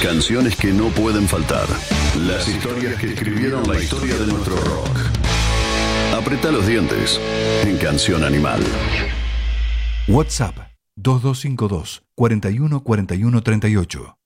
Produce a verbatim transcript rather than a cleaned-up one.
Canciones que no pueden faltar. Las historias que escribieron la historia de nuestro rock. Apretá los dientes en Canción Animal. WhatsApp dos dos cinco dos, cuatro uno cuatro uno tres ocho.